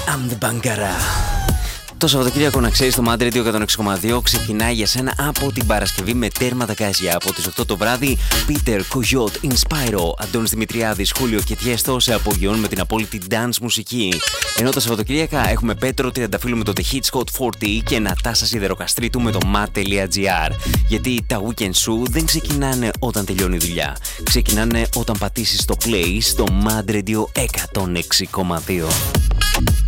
I'm the Bangara. Το Σαββατοκύριακο, να ξέρεις, το Mad Radio 106,2 ξεκινάει για σένα από την Παρασκευή με τέρματα γκάζια. Από τις 8 το βράδυ, Peter, Coyote, Inspiro, Αντώνης Δημητριάδης, Χούλιο και Τιέστο σε απογειών με την απόλυτη dance μουσική. Ενώ τα Σαββατοκύριακα έχουμε Πέτρο Τριανταφύλλου με το The Hit Scott 40 και Νατάσα Σιδεροκαστρίτου με το mat.gr. Γιατί τα weekend σου δεν ξεκινάνε όταν τελειώνει η δουλειά. Ξεκινάνε όταν πατήσεις το play στο Mad Radio 106,2.